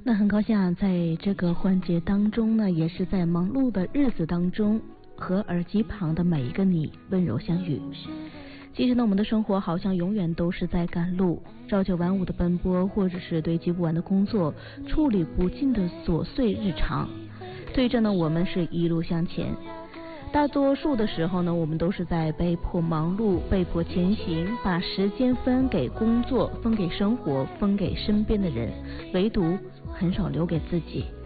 那很高兴啊，在这个环节当中呢，也是在忙碌的日子当中，和耳机旁的每一个你温柔相遇。其实呢，我们的生活好像永远都是在赶路，朝九晚五的奔波，或者是堆积不完的工作，处理不尽的琐碎日常，对着呢，我们是一路向前。大多数的时候呢，我们都是在被迫忙碌，被迫前行，把时间分给工作，分给生活，分给身边的人，唯独很少留给自己。